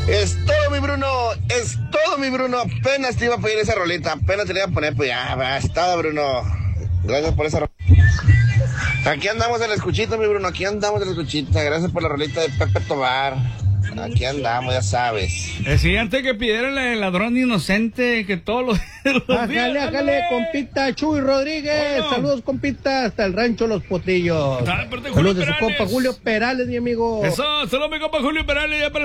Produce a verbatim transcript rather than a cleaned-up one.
Es todo, mi Bruno, es todo, mi Bruno. Apenas te iba a pedir esa rolita, apenas te la iba a poner, pues ya, basta, Bruno. Gracias por esa rolita. Aquí andamos en la escuchita, mi Bruno, aquí andamos en la escuchita. Gracias por la rolita de Pepe Tobar. Aquí andamos, ya sabes. Decía antes que pidieran el ladrón inocente, que todos los, los Ájale, ájale, compita Chuy Rodríguez. Oh, no. Saludos, compita, hasta el rancho Los Potrillos. Ah, saludos de su compa Julio Perales, mi amigo. Eso, saludos mi compa Julio Perales. Ya para